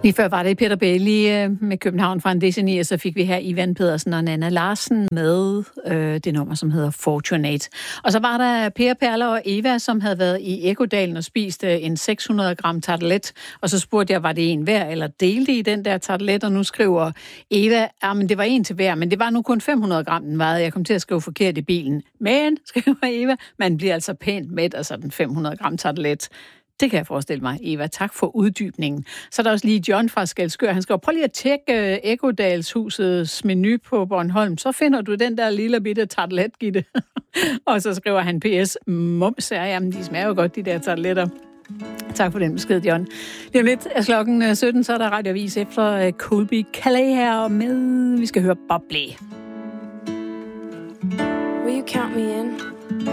Lige før var det Peter Bailey med København fra en DC9, og så fik vi her Ivan Pedersen og Nanna Larsen med det nummer, som hedder Fortunate. Og så var der Per, Perle og Eva, som havde været i Ekkodalen og spist en 600 gram tartelet, og så spurgte jeg, var det en hver, eller delte I den der tartelet, og nu skriver Eva, men det var en til hver, men det var nu kun 500 gram, den vejede. Jeg kom til at skrive forkert i bilen. Men, skriver Eva, man bliver altså pænt mæt af sådan 500 gram tartelet. Det kan jeg forestille mig, Eva. Tak for uddybningen. Så er der også lige John fra Skelskør. Han skriver, prøv lige at tjekke Ekkodalshusets menu på Bornholm. Så finder du den der lille bitte tartelet, Gitte. Og så skriver han PS, mums er, jamen de smager jo godt, de der tarteletter. Tak for den besked, John. Lige om lidt af klokken 17, så er der radioavis efter Colby Calais her med, vi skal høre Bob Lee. Will you count me in?